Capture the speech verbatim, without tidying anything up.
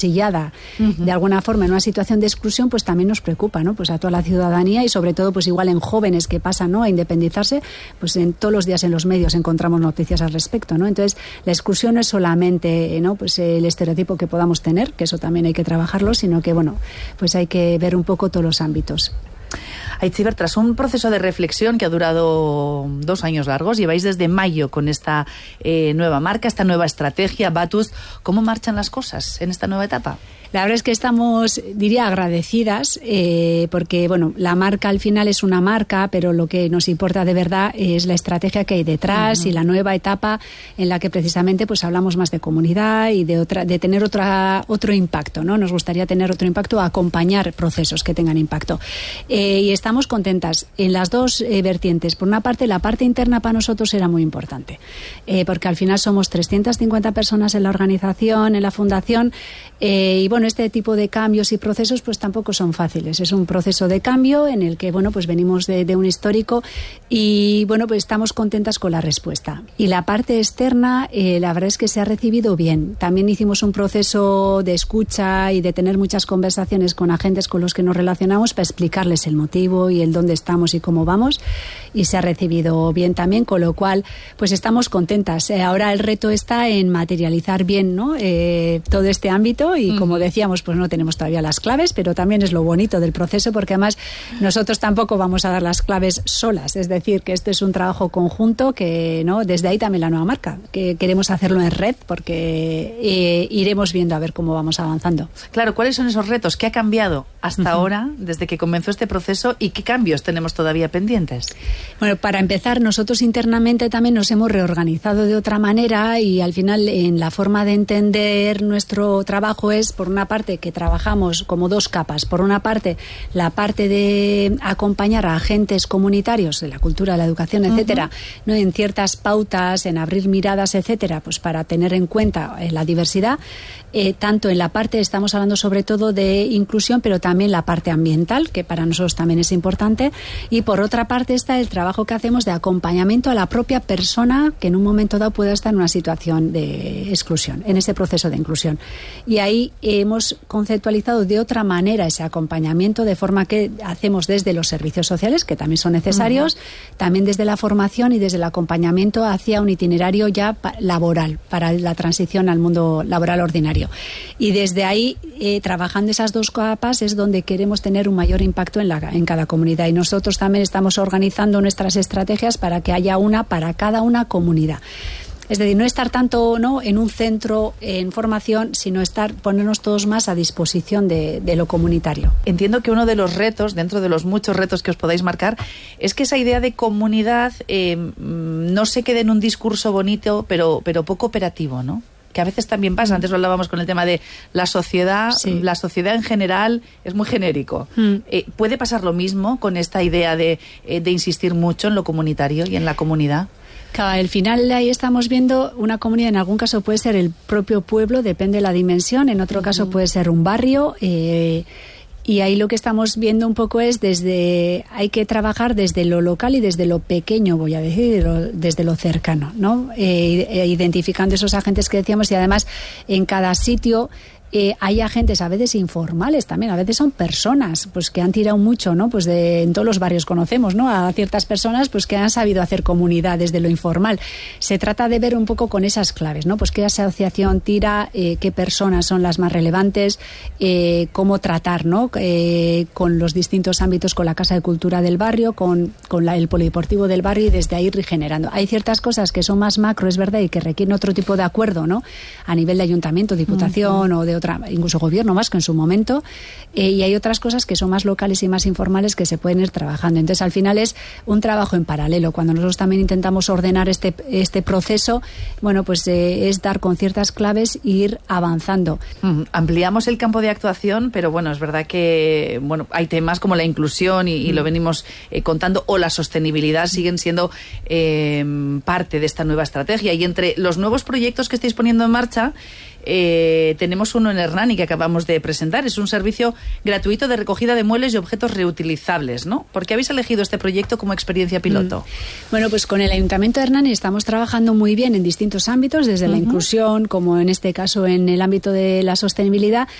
sillada uh-huh. de alguna forma en una situación de exclusión, pues también nos preocupa, ¿no? Pues a toda la ciudadanía y sobre todo pues igual en jóvenes que pasan, ¿no?, a independizarse, pues en todos los días en los medios encontramos noticias al respecto, ¿no? Entonces la exclusión no es solamente, ¿no?, pues el estereotipo que podamos tener, que eso también hay que trabajarlo, sino que bueno, pues hay que ver un poco todos los ámbitos. Aitziber, tras un proceso de reflexión que ha durado dos años largos, lleváis desde mayo con esta eh, nueva marca, esta nueva estrategia, Batuz. ¿Cómo marchan las cosas en esta nueva etapa? La verdad es que estamos, diría, agradecidas, eh, porque, bueno, la marca al final es una marca, pero lo que nos importa de verdad es la estrategia que hay detrás uh-huh. y la nueva etapa en la que precisamente pues hablamos más de comunidad y de otra, de tener otra, otro impacto, ¿no? Nos gustaría tener otro impacto, acompañar procesos que tengan impacto. Eh, y estamos contentas en las dos eh, vertientes. Por una parte, la parte interna para nosotros era muy importante, eh, porque al final somos trescientas cincuenta personas en la organización, en la fundación, eh, y bueno, este tipo de cambios y procesos pues tampoco son fáciles. Es un proceso de cambio en el que, bueno, pues venimos de, de un histórico y, bueno, pues estamos contentas con la respuesta. Y la parte externa, eh, la verdad es que se ha recibido bien. También hicimos un proceso de escucha y de tener muchas conversaciones con agentes con los que nos relacionamos para explicarles el motivo y el dónde estamos y cómo vamos, y se ha recibido bien también, con lo cual pues estamos contentas. Eh, ahora el reto está en materializar bien, ¿no?, eh, todo este ámbito y, como decíamos, pues no tenemos todavía las claves, pero también es lo bonito del proceso, porque además nosotros tampoco vamos a dar las claves solas, es decir, que este es un trabajo conjunto que, ¿no?, desde ahí también la nueva marca, que queremos hacerlo en red, porque eh, iremos viendo a ver cómo vamos avanzando. Claro, ¿cuáles son esos retos? ¿Qué ha cambiado hasta uh-huh. ahora, desde que comenzó este proceso, y qué cambios tenemos todavía pendientes? Bueno, para empezar, nosotros internamente también nos hemos reorganizado de otra manera, y al final en la forma de entender nuestro trabajo es, por una parte, que trabajamos como dos capas. Por una parte, la parte de acompañar a agentes comunitarios de la cultura, de la educación, etcétera, uh-huh. ¿no?, en ciertas pautas, en abrir miradas, etcétera, pues para tener en cuenta eh, la diversidad. Eh, tanto en la parte, estamos hablando sobre todo de inclusión, pero también la parte ambiental, que para nosotros también es importante. Y por otra parte está el trabajo que hacemos de acompañamiento a la propia persona que en un momento dado pueda estar en una situación de exclusión, en ese proceso de inclusión. Y ahí hemos conceptualizado de otra manera ese acompañamiento, de forma que hacemos desde los servicios sociales, que también son necesarios, uh-huh. también desde la formación y desde el acompañamiento hacia un itinerario ya laboral, para la transición al mundo laboral ordinario. Y desde ahí, eh, trabajando esas dos capas, es donde queremos tener un mayor impacto en, la, en cada comunidad. Y nosotros también estamos organizando nuestras estrategias para que haya una para cada una comunidad. Es decir, no estar tanto, ¿no?, en un centro en formación, sino estar, ponernos todos más a disposición de, de lo comunitario. Entiendo que uno de los retos, dentro de los muchos retos que os podáis marcar, es que esa idea de comunidad eh, no se quede en un discurso bonito, pero, pero poco operativo, ¿no? Que a veces también pasa. Antes lo hablábamos con el tema de la sociedad. Sí. La sociedad en general es muy genérico. Mm. Eh, ¿Puede pasar lo mismo con esta idea de, eh, de insistir mucho en lo comunitario y en la comunidad? Claro, al final ahí estamos viendo una comunidad, en algún caso puede ser el propio pueblo, depende de la dimensión, en otro uh-huh. caso puede ser un barrio, eh, y ahí lo que estamos viendo un poco es desde, hay que trabajar desde lo local y desde lo pequeño, voy a decir, desde lo cercano, ¿no? Eh, identificando esos agentes que decíamos, y además en cada sitio Eh, hay agentes a veces informales también, a veces son personas pues que han tirado mucho, ¿no? Pues de, en todos los barrios conocemos, ¿no?, a ciertas personas pues que han sabido hacer comunidad desde lo informal. Se trata de ver un poco con esas claves, ¿no? Pues qué asociación tira, eh, qué personas son las más relevantes, eh, cómo tratar, ¿no?, eh, con los distintos ámbitos, con la Casa de Cultura del barrio, con, con la, el polideportivo del barrio, y desde ahí ir generando. Hay ciertas cosas que son más macro, es verdad, y que requieren otro tipo de acuerdo, ¿no?, a nivel de ayuntamiento, diputación uh-huh. o de otra, incluso gobierno más que en su momento, eh, y hay otras cosas que son más locales y más informales que se pueden ir trabajando. Entonces al final es un trabajo en paralelo. Cuando nosotros también intentamos ordenar este, este proceso, bueno, pues eh, es dar con ciertas claves e ir avanzando. Mm, ampliamos el campo de actuación, pero bueno, es verdad que bueno, hay temas como la inclusión y, y mm. lo venimos eh, contando, o la sostenibilidad siguen siendo eh, parte de esta nueva estrategia. Y entre los nuevos proyectos que estáis poniendo en marcha, eh, tenemos uno en Hernani que acabamos de presentar. Es un servicio gratuito de recogida de muebles y objetos reutilizables, ¿no? ¿Por qué habéis elegido este proyecto como experiencia piloto? Mm. Bueno, pues con el Ayuntamiento de Hernani estamos trabajando muy bien en distintos ámbitos, desde uh-huh. la inclusión, como en este caso en el ámbito de la sostenibilidad,